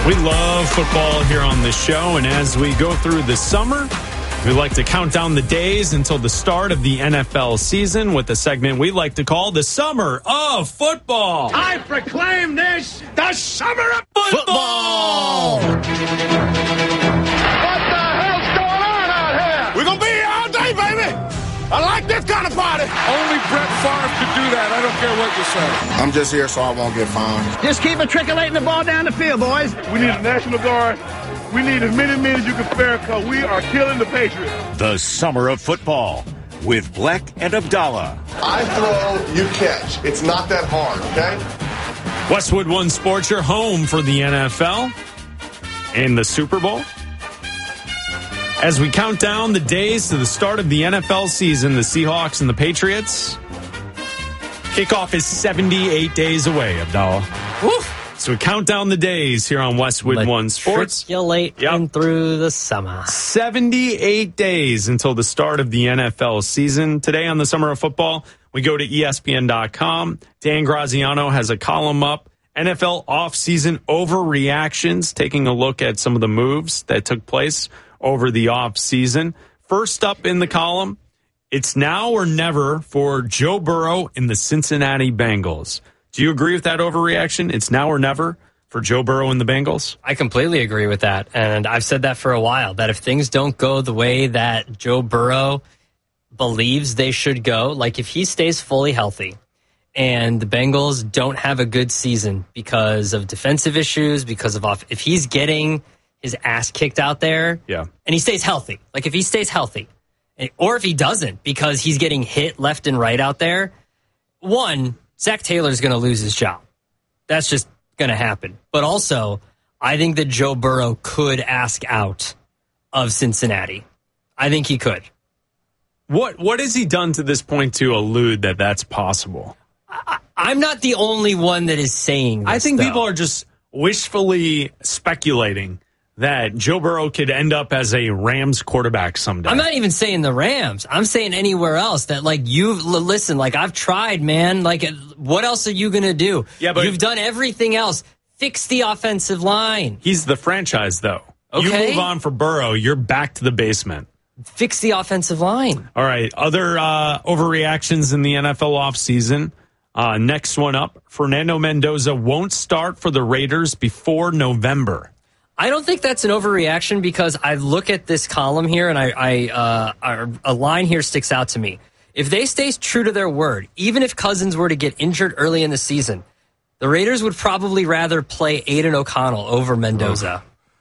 We love football here on the show, and as we go through the summer, we like to count down the days until the start of the NFL season with a segment we like to call the Summer of Football. I proclaim this the Summer of Football! What the hell's going on out here? We're going to be here all day, baby! I like this kind of party! Only Brett Favre could do that. I don't care what you say. I'm just here so I won't get fined. Just keep matriculating the ball down the field, boys. We need a National Guard. We need as many men as you can spare because we are killing the Patriots. The Summer of Football with Black and Abdallah. I throw, you catch. It's not that hard, okay? Westwood One Sports, your home for the NFL and the Super Bowl. As we count down the days to the start of the NFL season, the Seahawks and the Patriots, kickoff is 78 days away, Abdallah. Woof. So we count down the days here on Westwood One Sports. Matriculating through the summer. 78 days until the start of the NFL season. Today on the Summer of Football, we go to ESPN.com. Dan Graziano has a column up, NFL offseason overreactions, taking a look at some of the moves that took place over the offseason. First up in the column, it's now or never for Joe Burrow and the Cincinnati Bengals. Do you agree with that overreaction? It's now or never for Joe Burrow and the Bengals? I completely agree with that. And I've said that for a while, that if things don't go the way that Joe Burrow believes they should go, like if he stays fully healthy and the Bengals don't have a good season because of defensive issues, because of if he's getting his ass kicked out there and he stays healthy, like if he stays healthy, or if he doesn't because he's getting hit left and right out there, Zach Taylor's going to lose his job. That's just going to happen. But also, I think that Joe Burrow could ask out of Cincinnati. I think he could. What has he done to this point to allude that that's possible? I'm not the only one that is saying this, I think though. people are just wishfully speculating that Joe Burrow could end up as a Rams quarterback someday. I'm not even saying the Rams. I'm saying anywhere else that, like, listen, like, I've tried, man. Like, what else are you going to do? Yeah, but you've done everything else. Fix the offensive line. He's the franchise, though. Okay. You move on for Burrow, you're back to the basement. Fix the offensive line. All right. Other overreactions in the NFL offseason. Next one up, Fernando Mendoza won't start for the Raiders before November. I don't think that's an overreaction because I look at this column here and a line here sticks out to me. If they stay true to their word, even if Cousins were to get injured early in the season, the Raiders would probably rather play Aiden O'Connell over Mendoza.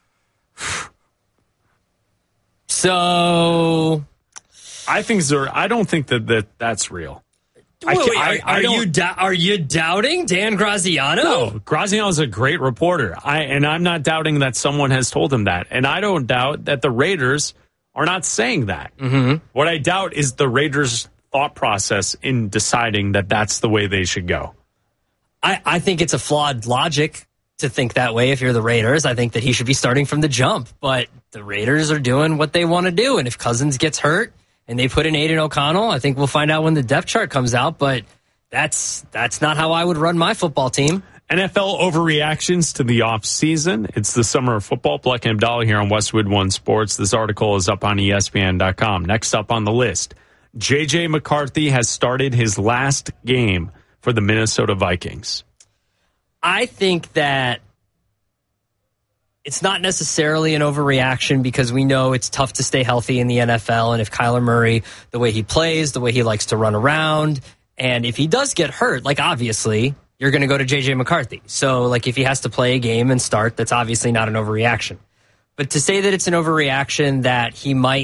So I don't think that's real. Are you doubting Dan Graziano? No, Graziano is a great reporter. I'm not doubting that someone has told him that. And I don't doubt that the Raiders are not saying that. Mm-hmm. What I doubt is the Raiders' thought process in deciding that that's the way they should go. I think it's a flawed logic to think that way if you're the Raiders. I think that he should be starting from the jump. But the Raiders are doing what they want to do. And if Cousins gets hurt and they put in Aiden O'Connell, I think we'll find out when the depth chart comes out. But that's not how I would run my football team. NFL overreactions to the offseason. It's the Summer of Football. Black and Abdallah here on Westwood One Sports. This article is up on ESPN.com. Next up on the list, J.J. McCarthy has started his last game for the Minnesota Vikings. I think that it's not necessarily an overreaction because we know it's tough to stay healthy in the NFL. And if Kyler Murray, the way he plays, the way he likes to run around, and if he does get hurt, like obviously you're going to go to J.J. McCarthy. So like if he has to play a game and start, that's obviously not an overreaction. But to say that it's an overreaction that he might